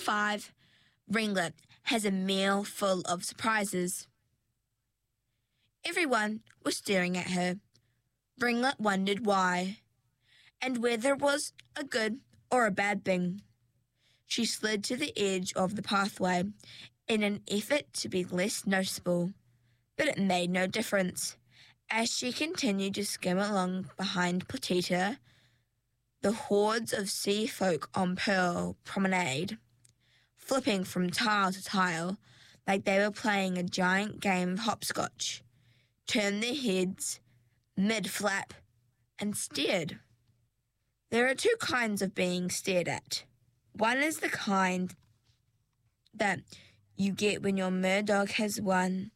5, Ringlet has a meal full of surprises. Everyone was staring at her. Ringlet wondered why, and whether it was a good or a bad thing. She slid to the edge of the pathway in an effort to be less noticeable, but it made no difference. As she continued to skim along behind Perdita, the hordes of sea folk on Pearl Promenade, flipping from tile to tile like they were playing a giant game of hopscotch, turned their heads mid-flap and stared. There are 2 kinds of being stared at. One is the kind that you get when your murder dog has won